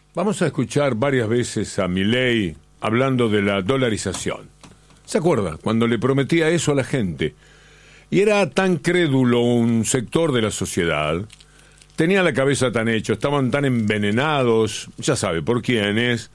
Vamos a escuchar varias veces a Milei hablando de la dolarización. ¿Se acuerda? Cuando le prometía eso a la gente. Y era tan crédulo un sector de la sociedad, tenía la cabeza tan hecha, estaban tan envenenados, ya sabe por quiénes,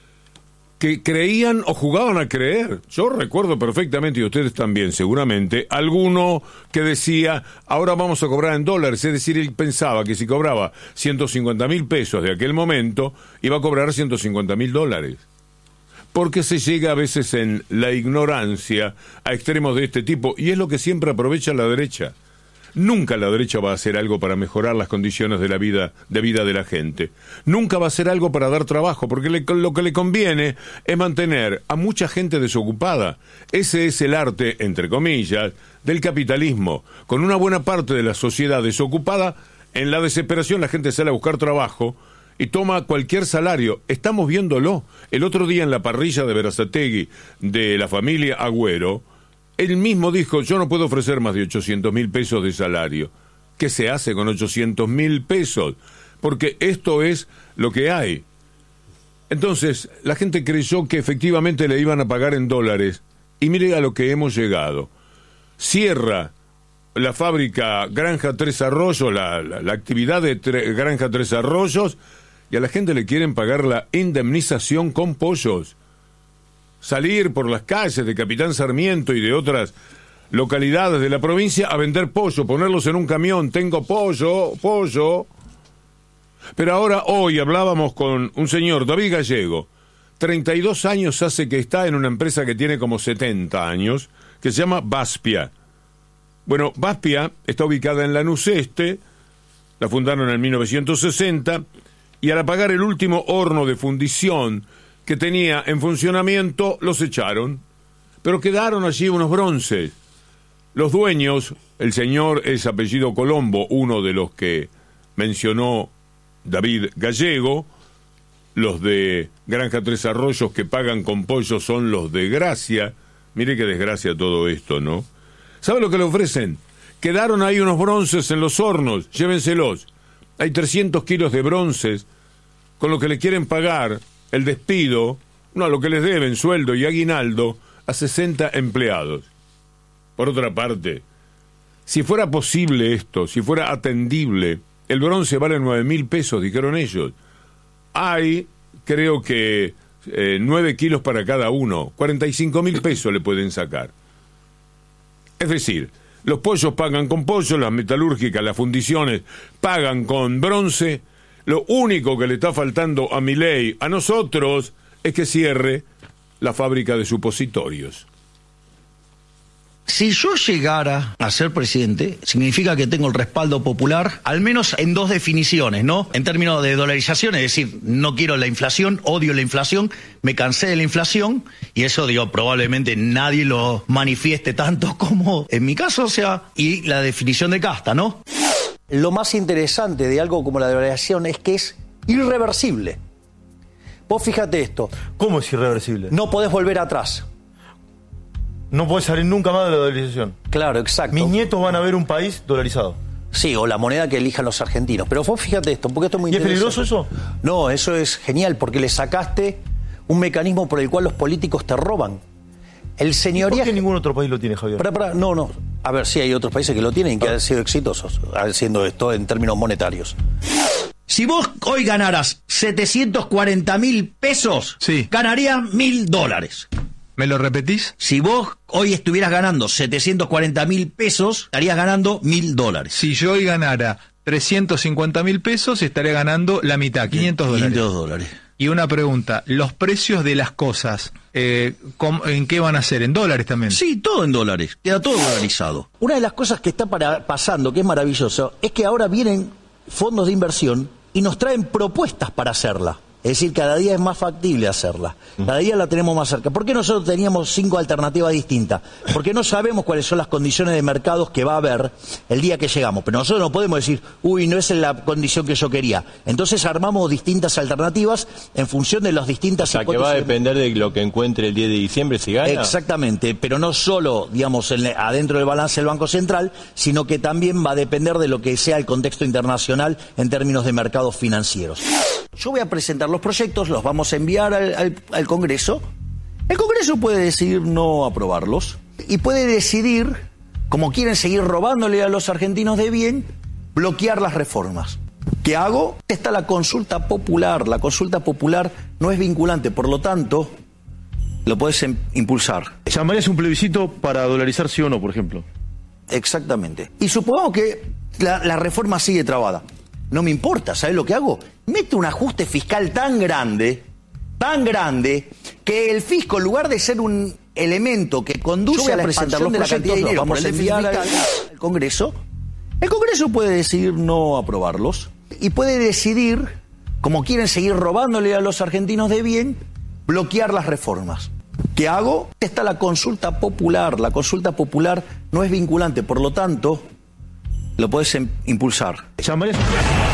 que creían o jugaban a creer. Yo recuerdo perfectamente, y ustedes también seguramente, alguno que decía, ahora vamos a cobrar en dólares, es decir, él pensaba que si cobraba 150.000 pesos de aquel momento, iba a cobrar 150.000 dólares. Porque se llega a veces en la ignorancia a extremos de este tipo, y es lo que siempre aprovecha la derecha. Nunca la derecha va a hacer algo para mejorar las condiciones de vida de la gente. Nunca va a hacer algo para dar trabajo, porque lo que le conviene es mantener a mucha gente desocupada. Ese es el arte, entre comillas, del capitalismo. Con una buena parte de la sociedad desocupada, en la desesperación la gente sale a buscar trabajo y toma cualquier salario. Estamos viéndolo. El otro día en la parrilla de Berazategui de la familia Agüero, él mismo dijo, yo no puedo ofrecer más de 800.000 pesos de salario. ¿Qué se hace con 800.000 pesos? Porque esto es lo que hay. Entonces, la gente creyó que efectivamente le iban a pagar en dólares. Y mire a lo que hemos llegado. Cierra la fábrica Granja Tres Arroyos, la actividad de Granja Tres Arroyos, y a la gente le quieren pagar la indemnización con pollos. Salir por las calles de Capitán Sarmiento y de otras localidades de la provincia a vender pollo, ponerlos en un camión, tengo pollo. Pero ahora, hoy hablábamos con un señor, David Gallego, 32 años hace que está en una empresa que tiene como 70 años, que se llama Baspia. Bueno, Baspia está ubicada en Lanús Este, la fundaron en 1960, y al apagar el último horno de fundición que tenía en funcionamiento, los echaron. Pero quedaron allí unos bronces. Los dueños, el señor es apellido Colombo, uno de los que mencionó David Gallego, los de Granja Tres Arroyos que pagan con pollo son los de Gracia. Mire qué desgracia todo esto, ¿no? ¿Sabe lo que le ofrecen? Quedaron ahí unos bronces en los hornos, llévenselos. Hay 300 kilos de bronces, con lo que le quieren pagar el despido, no, lo que les deben, sueldo y aguinaldo, a 60 empleados. Por otra parte, si fuera posible esto, si fuera atendible, el bronce vale 9.000 pesos, dijeron ellos. Hay, creo que, 9 kilos para cada uno, 45.000 pesos le pueden sacar. Es decir, los pollos pagan con pollo, las metalúrgicas, las fundiciones pagan con bronce. Lo único que le está faltando a Milei, a nosotros, es que cierre la fábrica de supositorios. Si yo llegara a ser presidente, significa que tengo el respaldo popular, al menos en dos definiciones, ¿no? En términos de dolarización, es decir, no quiero la inflación, odio la inflación, me cansé de la inflación, y eso, digo, probablemente nadie lo manifieste tanto como en mi caso, o sea, y la definición de casta, ¿no? Lo más interesante de algo como la dolarización es que es irreversible. Vos fíjate esto. ¿Cómo es irreversible? No podés volver atrás. No podés salir nunca más de la dolarización. Claro, exacto. Mis nietos van a ver un país dolarizado. Sí, o la moneda que elijan los argentinos. Pero vos fíjate esto, porque esto es muy ¿Y es interesante. peligroso eso? No, eso es genial, porque le sacaste un mecanismo por el cual los políticos te roban. El señoría... ¿Por qué ningún otro país lo tiene, Javier? No. A ver, sí hay otros países que lo tienen y que han sido exitosos haciendo esto en términos monetarios. Si vos hoy ganaras 740.000 pesos, sí, ganarías $1.000. ¿Me lo repetís? Si vos hoy estuvieras ganando 740.000 pesos, estarías ganando $1.000. Si yo hoy ganara 350.000 pesos, estaría ganando la mitad, $500. $500. Y una pregunta, ¿los precios de las cosas, en qué van a ser? ¿En dólares también? Sí, todo en dólares, queda todo dolarizado. Una de las cosas que está pasando, que es maravilloso, es que ahora vienen fondos de inversión y nos traen propuestas para hacerla. Es decir, cada día es más factible hacerla. Cada día la tenemos más cerca. ¿Por qué nosotros teníamos 5 alternativas distintas? Porque no sabemos cuáles son las condiciones de mercados que va a haber el día que llegamos. Pero nosotros no podemos decir, uy, no es la condición que yo quería. Entonces armamos distintas alternativas en función de las distintas hipótesis. O sea, que va a depender de lo que encuentre el 10 de diciembre si gana. Exactamente, pero no solo, digamos, adentro del balance del Banco Central, sino que también va a depender de lo que sea el contexto internacional en términos de mercados financieros. Yo voy a presentar los proyectos, los vamos a enviar al Congreso. El Congreso puede decidir no aprobarlos y puede decidir, como quieren seguir robándole a los argentinos de bien, bloquear las reformas. ¿Qué hago? Está la consulta popular. La consulta popular no es vinculante, por lo tanto, lo puedes impulsar. ¿Llamarías un plebiscito para dolarizar sí o no, por ejemplo? Exactamente. Y supongamos que la reforma sigue trabada. No me importa, ¿sabes lo que hago? Meto un ajuste fiscal tan grande, que el fisco, en lugar de ser un elemento que conduce a la expansión de la cantidad de dinero, vamos a enviar al Congreso, el Congreso puede decidir no aprobarlos y puede decidir, como quieren seguir robándole a los argentinos de bien, bloquear las reformas. ¿Qué hago? Está la consulta popular. La consulta popular no es vinculante, por lo tanto, lo puedes impulsar. ¿Llamarías?